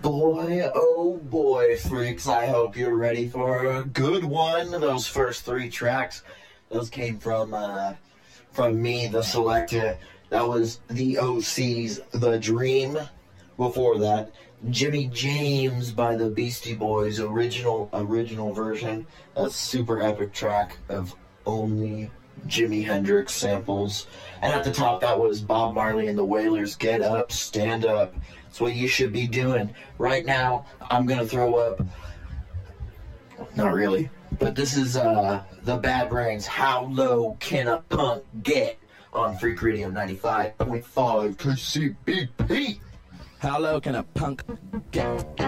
Boy, oh boy, freaks, I hope you're ready for a good one. Those first three tracks, those came from me, the selector. That was the OC's The Dream. Before that, Jimmy James by the Beastie Boys, original version. A super epic track of only Jimi Hendrix samples. And at the top, that was Bob Marley and the Wailers, Get Up, Stand Up. It's what you should be doing. Right now, I'm going to throw up. Not really. But this is the Bad Brains, How Low Can a Punk Get? On Freak Radio 95.5 KCBP. How low can a punk get?